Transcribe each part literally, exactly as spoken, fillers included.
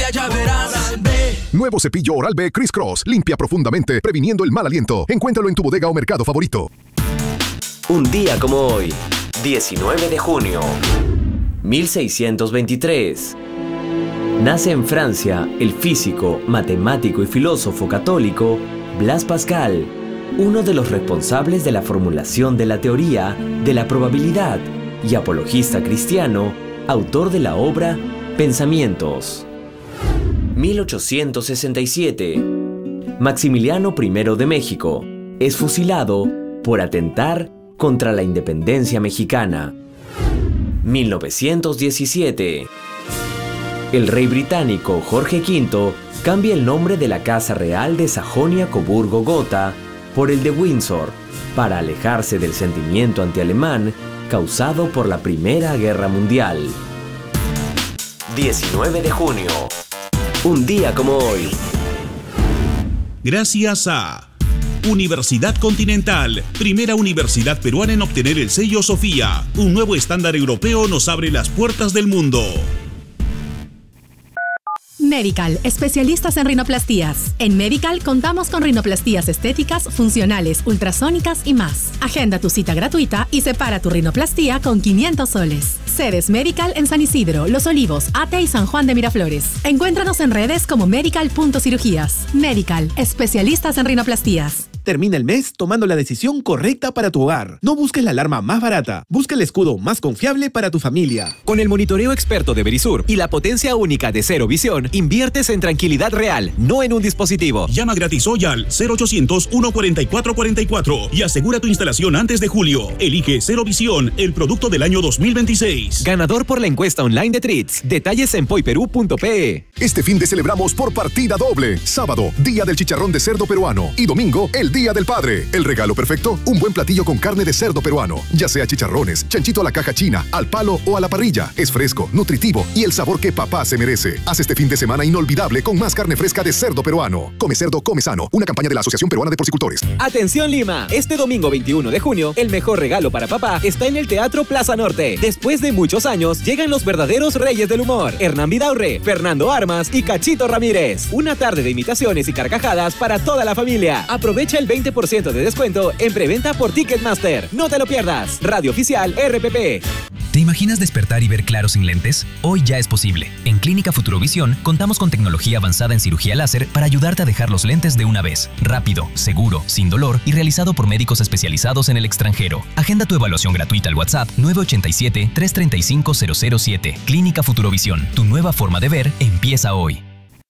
día ya verás. Oral-B. Nuevo cepillo Oral-B Criss Cross. Limpia profundamente, previniendo el mal aliento. Encuéntralo en tu bodega o mercado favorito. Un día como hoy, diecinueve de junio, mil seiscientos veintitrés. Nace en Francia el físico, matemático y filósofo católico Blaise Pascal, uno de los responsables de la formulación de la teoría de la probabilidad y apologista cristiano, autor de la obra Pensamientos. mil ochocientos sesenta y siete. Maximiliano primero de México es fusilado por atentar contra la independencia mexicana. mil novecientos diecisiete. El rey británico Jorge quinto cambia el nombre de la Casa Real de Sajonia-Coburgo-Gotha por el de Windsor, para alejarse del sentimiento antialemán causado por la Primera Guerra Mundial. diecinueve de junio. Un día como hoy. Gracias a Universidad Continental, primera universidad peruana en obtener el sello Sofía. Un nuevo estándar europeo nos abre las puertas del mundo. Medical, especialistas en rinoplastías. En Medical contamos con rinoplastías estéticas, funcionales, ultrasónicas y más. Agenda tu cita gratuita y separa tu rinoplastía con quinientos soles. Sedes Medical en San Isidro, Los Olivos, Ate y San Juan de Miraflores. Encuéntranos en redes como medical punto cirugías. Medical, especialistas en rinoplastías. Termina el mes tomando la decisión correcta para tu hogar. No busques la alarma más barata, busca el escudo más confiable para tu familia. Con el monitoreo experto de Verisur y la potencia única de Cero Visión, inviertes en tranquilidad real, no en un dispositivo. Llama gratis hoy al cero ochocientos, uno cuarenta y cuatro cuarenta y cuatro y asegura tu instalación antes de julio. Elige Cero Visión, el producto del año dos mil veintiséis. Ganador por la encuesta online de Tritz. Detalles en poiperú punto pe. Este fin de celebramos por partida doble. Sábado, Día del Chicharrón de Cerdo Peruano. Y domingo, el Día del Padre. El regalo perfecto, un buen platillo con carne de cerdo peruano. Ya sea chicharrones, chanchito a la caja china, al palo o a la parrilla. Es fresco, nutritivo y el sabor que papá se merece. Haz este fin de semana inolvidable con más carne fresca de cerdo peruano. Come cerdo, come sano. Una campaña de la Asociación Peruana de Porcicultores. Atención Lima, este domingo veintiuno de junio, el mejor regalo para papá está en el Teatro Plaza Norte. Después de muchos años, llegan los verdaderos reyes del humor. Hernán Vidaurre, Fernando Armas y Cachito Ramírez. Una tarde de imitaciones y carcajadas para toda la familia. Aprovecha el veinte por ciento de descuento en preventa por Ticketmaster. No te lo pierdas. Radio Oficial R P P. ¿Te imaginas despertar y ver claro sin lentes? Hoy ya es posible. En Clínica Futurovisión contamos con tecnología avanzada en cirugía láser para ayudarte a dejar los lentes de una vez. Rápido, seguro, sin dolor y realizado por médicos especializados en el extranjero. Agenda tu evaluación gratuita al WhatsApp nueve ocho siete, tres tres cinco, cero cero siete. Clínica Futurovisión. Tu nueva forma de ver empieza hoy.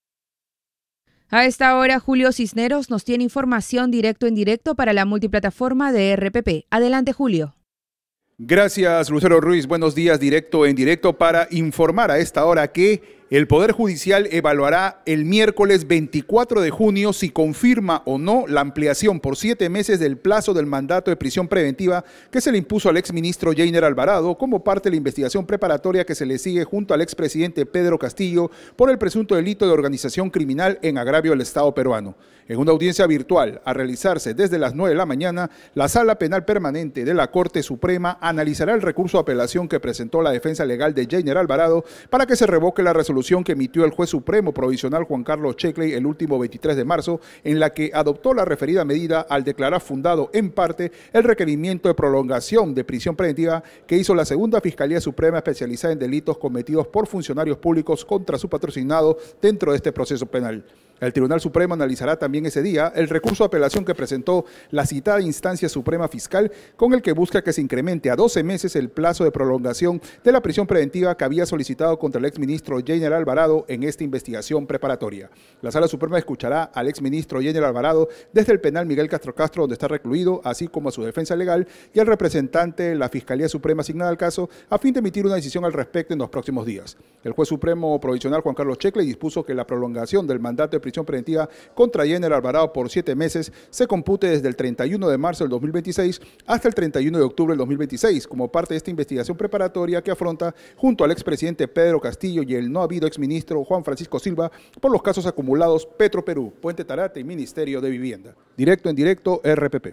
A esta hora, Julio Cisneros nos tiene información directo en directo para la multiplataforma de R P P. Adelante, Julio. Gracias, Lucero Ruiz. Buenos días, directo en directo para informar a esta hora que el Poder Judicial evaluará el miércoles veinticuatro de junio si confirma o no la ampliación por siete meses del plazo del mandato de prisión preventiva que se le impuso al exministro Jainer Alvarado como parte de la investigación preparatoria que se le sigue junto al expresidente Pedro Castillo por el presunto delito de organización criminal en agravio del Estado peruano. En una audiencia virtual a realizarse desde las nueve de la mañana, la Sala Penal Permanente de la Corte Suprema analizará el recurso de apelación que presentó la defensa legal de Jainer Alvarado para que se revoque la resolución que emitió el juez supremo provisional Juan Carlos Checley el último veintitrés de marzo, en la que adoptó la referida medida al declarar fundado en parte el requerimiento de prolongación de prisión preventiva que hizo la segunda Fiscalía Suprema especializada en delitos cometidos por funcionarios públicos contra su patrocinado dentro de este proceso penal. El Tribunal Supremo analizará también ese día el recurso de apelación que presentó la citada instancia suprema fiscal con el que busca que se incremente a doce meses el plazo de prolongación de la prisión preventiva que había solicitado contra el exministro Jainer Alvarado en esta investigación preparatoria. La Sala Suprema escuchará al exministro Jainer Alvarado desde el penal Miguel Castro Castro, donde está recluido, así como a su defensa legal y al representante de la Fiscalía Suprema asignada al caso, a fin de emitir una decisión al respecto en los próximos días. El juez supremo provisional Juan Carlos Checley dispuso que la prolongación del mandato de prisión preventiva contra Jainer Alvarado por siete meses se compute desde el treinta y uno de marzo del dos mil veintiséis hasta el treinta y uno de octubre del dos mil veintiséis, como parte de esta investigación preparatoria que afronta junto al expresidente Pedro Castillo y el no habido exministro Juan Francisco Silva por los casos acumulados Petro Perú, Puente Tarate y Ministerio de Vivienda. Directo en directo, R P P.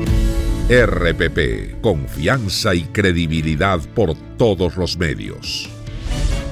R P P, confianza y credibilidad por todos los medios.